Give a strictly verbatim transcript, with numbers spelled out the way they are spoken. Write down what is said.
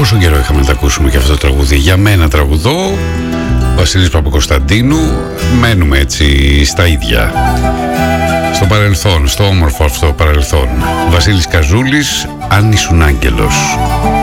Πόσο καιρό είχαμε να τα ακούσουμε και αυτό το τραγούδι. Για μένα τραγουδό, Βασίλης Παπακοσταντίνου. Μένουμε έτσι στα ίδια, στο παρελθόν, στο όμορφο αυτό παρελθόν. Βασίλης Καζούλης, Αν ήσουν άγγελος.